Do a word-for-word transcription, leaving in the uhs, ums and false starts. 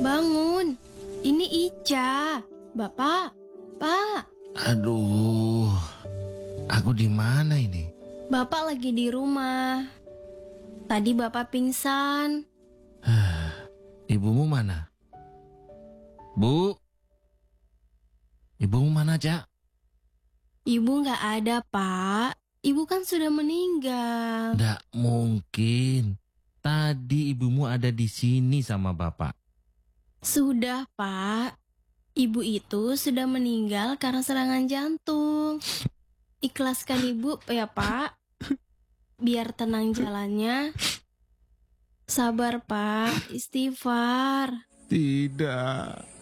Bangun, ini Ica. Bapak, Pak. Aduh, aku di mana ini? Bapak lagi di rumah. Tadi Bapak pingsan. Ibumu mana? Bu? Ibumu mana, Cak? Ibu nggak ada, Pak. Ibu kan sudah meninggal. Nggak mungkin. Tadi ibumu ada di sini sama bapak. Sudah, Pak. Ibu itu sudah meninggal karena serangan jantung. Ikhlaskan Ibu ya, Pak. Biar tenang jalannya. Sabar, Pak. Istighfar. Tidak.